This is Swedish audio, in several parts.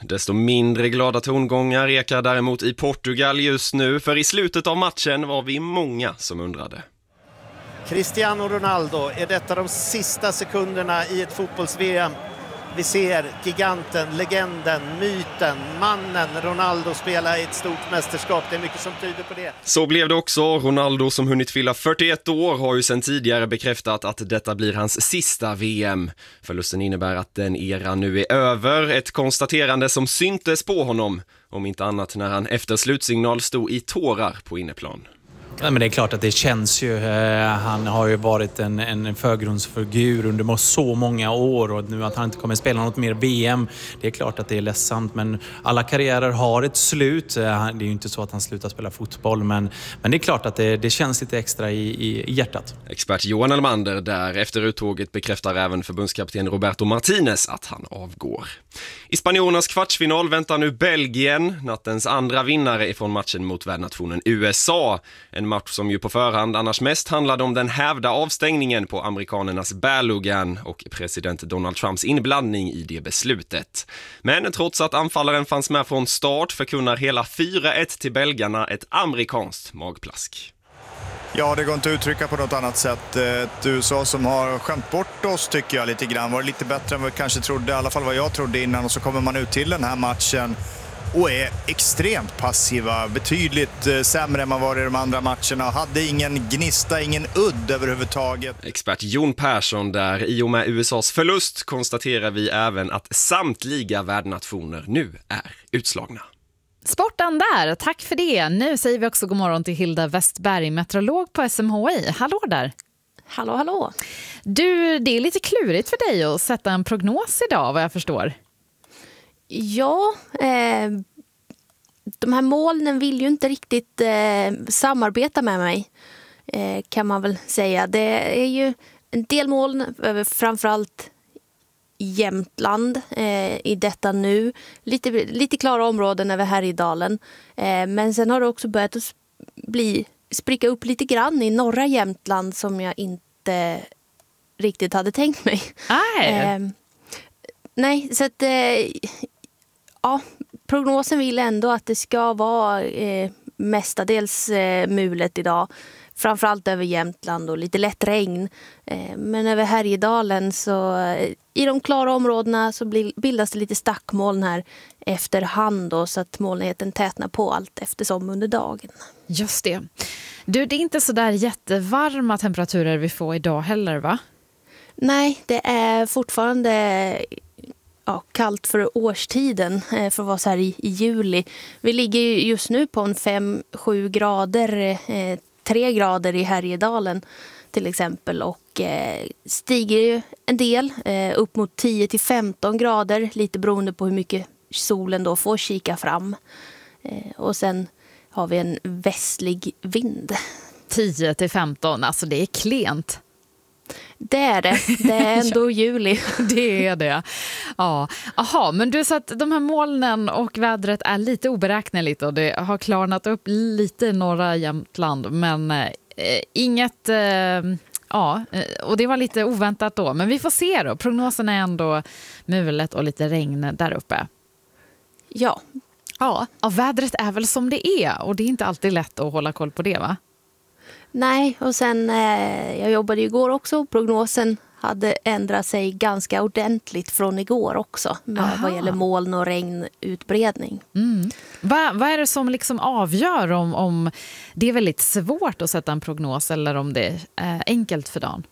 Desto mindre glada tongångar ekar däremot i Portugal just nu, för i slutet av matchen var vi många som undrade. Cristiano Ronaldo, är detta de sista sekunderna i ett fotbolls-VM? Vi ser giganten, legenden, myten, mannen Ronaldo spela i ett stort mästerskap. Det är mycket som tyder på det. Så blev det också. Ronaldo, som hunnit fylla 41 år, har ju sedan tidigare bekräftat att detta blir hans sista VM. Förlusten innebär att den eran nu är över. Ett konstaterande som syntes på honom, om inte annat när han efter slutsignal stod i tårar på inneplan. Ja, men det är klart att det känns ju. Han har ju varit en förgrundsfigur under så många år, och nu att han inte kommer spela något mer VM, det är klart att det är ledsamt, men alla karriärer har ett slut. Det är ju inte så att han slutar spela fotboll, men det är klart att det känns lite extra i hjärtat. Expert Johan Elmander där efter uttåget bekräftar även förbundskapten Roberto Martinez att han avgår. I spanjorernas kvartsfinal väntar nu Belgien, nattens andra vinnare ifrån matchen mot värdnationen USA. En match som ju på förhand annars mest handlade om den hävda avstängningen på amerikanernas Balogan och president Donald Trumps inblandning i det beslutet. Men trots att anfallaren fanns med från start förkunnar hela 4-1 till belgarna ett amerikanskt magplask. Ja, det går inte att uttrycka på något annat sätt. Ett USA som har skämt bort oss, tycker jag, lite grann. Var lite bättre än vad vi kanske trodde, i alla fall vad jag trodde innan. Och så kommer man ut till den här matchen och är extremt passiva. Betydligt sämre än man var i de andra matcherna. Hade ingen gnista, ingen udd överhuvudtaget. Expert Jon Persson där. I och med USAs förlust konstaterar vi även att samtliga värdnationer nu är utslagna. Sporten där, tack för det. Nu säger vi också god morgon till Hilda Westberg, meteorolog på SMHI. Hallå där. Hallå, hallå. Du, det är lite klurigt för dig att sätta en prognos idag, vad jag förstår. Ja, de här molnen vill ju inte riktigt samarbeta med mig, kan man väl säga. Det är ju en del moln över framförallt Jämtland i detta nu. Lite klara områden över Härjedalen. Men sen har det också börjat att spricka upp lite grann i norra Jämtland som jag inte riktigt hade tänkt mig. Nej, så att ja, prognosen vill ändå att det ska vara mestadels mulet idag. Framförallt över Jämtland och lite lätt regn. Men över Härjedalen så i de klara områdena så bildas det lite stackmoln här efterhand då, så att molnigheten tätnar på allt eftersom under dagen. Just det. Du, det är inte så där jättevarma temperaturer vi får idag heller, va? Nej, det är fortfarande kallt för årstiden för att vara så här i juli. Vi ligger just nu på en 5-7 grader, 3 grader i Härjedalen till exempel, och stiger ju en del upp mot 10-15 grader, lite beroende på hur mycket solen då får kika fram. Och sen har vi en västlig vind. 10-15, alltså det är klent. Det är det. Det är ändå juli. Det är det. Ja. Aha, men du sa att de här molnen och vädret är lite oberäkneligt och det har klarnat upp lite i norra Jämtland, men inget... och det var lite oväntat då. Men vi får se då. Prognosen är ändå mulet och lite regn där uppe. Ja. Ja, vädret är väl som det är och det är inte alltid lätt att hålla koll på det, va? Nej, och sen jag jobbade ju igår också. Prognosen hade ändrat sig ganska ordentligt från igår också vad gäller moln och regnutbredning. Mm. Vad är det som liksom avgör om det är väldigt svårt att sätta en prognos eller om det är enkelt för dagen?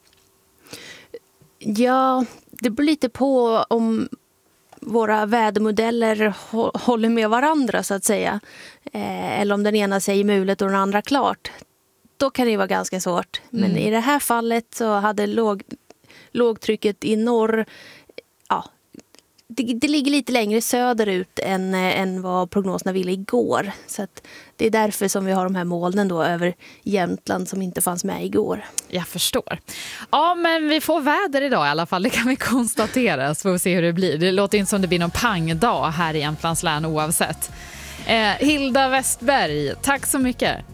Ja, det beror lite på om våra vädermodeller håller med varandra så att säga. Eller om den ena säger mulet och den andra klart. Då kan det vara ganska svårt. Men i det här fallet så hade lågtrycket i norr, det ligger lite längre söderut än vad prognoserna ville igår. Så att det är därför som vi har de här molnen då över Jämtland som inte fanns med igår. Jag förstår. Ja, men vi får väder idag i alla fall. Det kan vi konstatera, så får vi se hur det blir. Det låter inte som det blir någon pangdag här i Jämtlands län oavsett. Hilda Westberg, tack så mycket.